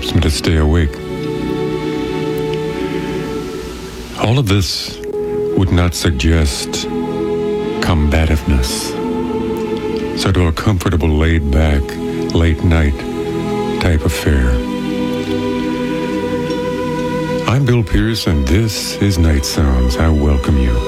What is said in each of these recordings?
helps me to stay awake. All of this would not suggest combativeness. Sort of a comfortable, laid-back, late-night type affair. I'm Bill Pierce, and this is Night Sounds. I welcome you.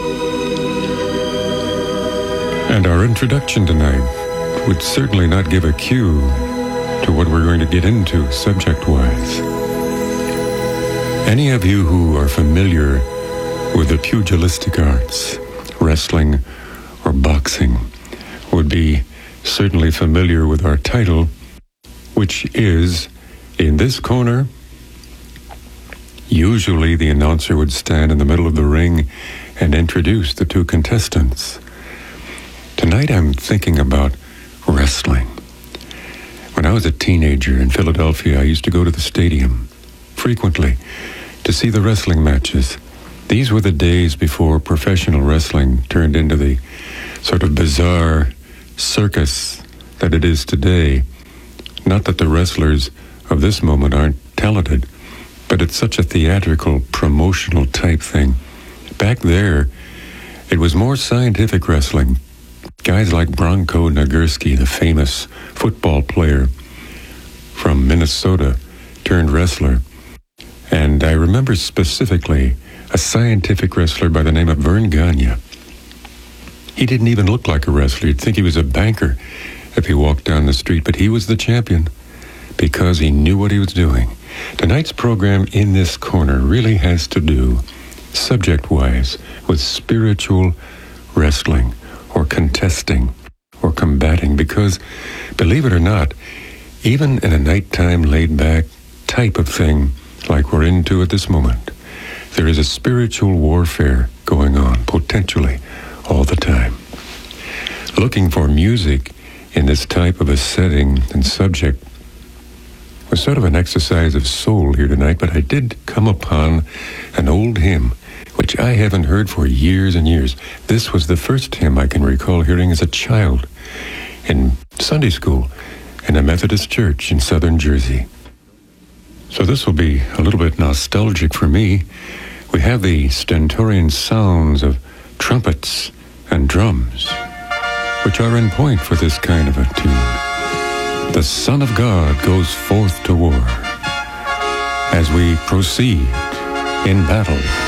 And our introduction tonight would certainly not give a cue to what we're going to get into subject-wise. Any of you who are familiar with the pugilistic arts, wrestling or boxing, would be certainly familiar with our title, which is, in this corner, usually the announcer would stand in the middle of the ring and introduce the two contestants. Tonight I'm thinking about wrestling. When I was a teenager in Philadelphia, I used to go to the stadium frequently to see the wrestling matches. These were the days before professional wrestling turned into the sort of bizarre circus that it is today. Not that the wrestlers of this moment aren't talented, but it's such a theatrical, promotional type thing. Back there, it was more scientific wrestling. Guys like Bronco Nagurski, the famous football player from Minnesota, turned wrestler. And I remember specifically a scientific wrestler by the name of Vern Gagne. He didn't even look like a wrestler. You'd think he was a banker if he walked down the street, but he was the champion because he knew what he was doing. Tonight's program in this corner really has to do, subject-wise, with spiritual wrestling or contesting or combating, because, believe it or not, even in a nighttime laid-back type of thing like we're into at this moment, there is a spiritual warfare going on, potentially, all the time. Looking for music in this type of a setting and subject was sort of an exercise of soul here tonight, but I did come upon an old hymn, which I haven't heard for years and years. This was the first hymn I can recall hearing as a child in Sunday school in a Methodist church in southern Jersey. So this will be a little bit nostalgic for me. We have the stentorian sounds of trumpets and drums, which are in point for this kind of a tune. The Son of God goes forth to war as we proceed in battle.